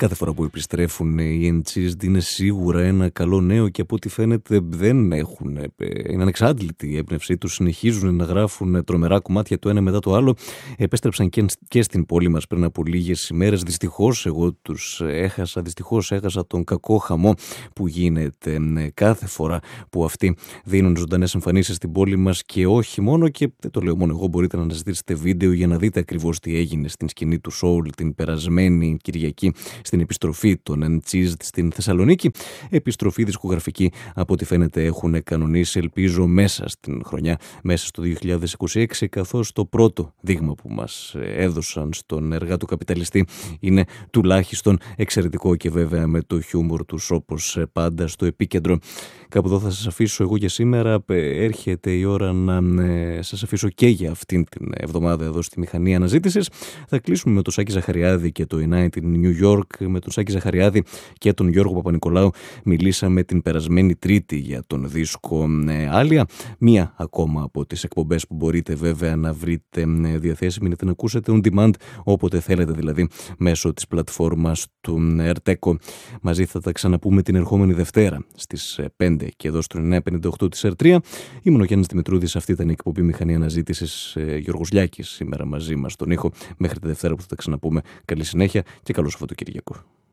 Κάθε φορά που επιστρέφουν οι Unchained είναι σίγουρα ένα καλό νέο και από ό,τι φαίνεται δεν έχουν. Είναι ανεξάντλητη η έμπνευσή τους, συνεχίζουν να γράφουν τρομερά κομμάτια το ένα μετά το άλλο. Επέστρεψαν και στην πόλη μας πριν από λίγες ημέρες. Δυστυχώς εγώ τους έχασα, έχασα τον κακό χαμό που γίνεται κάθε φορά που αυτοί δίνουν ζωντανές εμφανίσεις στην πόλη μας, και όχι μόνο, και δεν το λέω μόνο εγώ, μπορείτε να αναζητήσετε βίντεο για να δείτε ακριβώς τι έγινε στην σκηνή του Soul την περασμένη Κυριακή στην επιστροφή των Unchained στην Θεσσαλονίκη. Επιστροφή δισκογραφική από ό,τι φαίνεται έχουν κανονίσει, ελπίζω μέσα στην χρονιά, μέσα στο 2026, καθώς το πρώτο δείγμα που μας έδωσαν στον Εργά του Καπιταλιστή είναι τουλάχιστον εξαιρετικό, και βέβαια με το χιούμορ τους όπως πάντα στο επίκεντρο. Κάπου εδώ θα σας αφήσω εγώ για σήμερα. Έρχεται η ώρα να σας αφήσω και για αυτήν την εβδομάδα εδώ στη Μηχανή Αναζήτησης. Θα κλείσουμε με τον Σάκη Ζαχαριάδη και το United New York. Με τον Σάκη Ζαχαριάδη και τον Γιώργο Παπα-Νικολάου μιλήσαμε την περασμένη Τρίτη για τον δίσκο Άλια. Μία ακόμα από τις εκπομπές που μπορείτε βέβαια να βρείτε διαθέσιμη, να την ακούσετε on demand όποτε θέλετε, δηλαδή μέσω της πλατφόρμας του Ερτέκο. Μαζί θα τα ξαναπούμε την ερχόμενη Δευτέρα στις 5 και εδώ στο 958 της R3. Ήμουν ο Γιάννης Δημητρούδης, αυτή ήταν η εκπομπή Μηχανή Αναζήτησης. Γιώργος Λιάκης σήμερα μαζί μας στον ήχο. Μέχρι τη Δευτέρα που θα τα ξαναπούμε, καλή συνέχεια και καλό Σαββατοκύριακο.